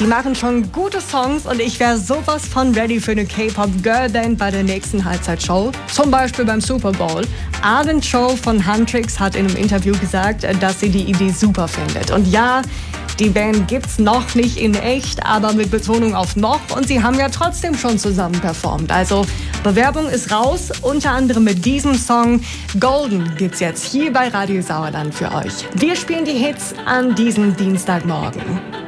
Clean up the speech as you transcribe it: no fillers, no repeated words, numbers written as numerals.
Die machen schon gute Songs und ich wäre sowas von ready für eine K-Pop-Girlband bei der nächsten Halbzeitshow. Zum Beispiel beim Super Bowl. Arden Cho von Huntrix hat in einem Interview gesagt, dass sie die Idee super findet. Und ja, die Band gibt's noch nicht in echt, aber mit Betonung auf noch. Und sie haben ja trotzdem schon zusammen performt. Also Bewerbung ist raus, unter anderem mit diesem Song. Golden gibt's jetzt hier bei Radio Sauerland für euch. Wir spielen die Hits an diesem Dienstagmorgen.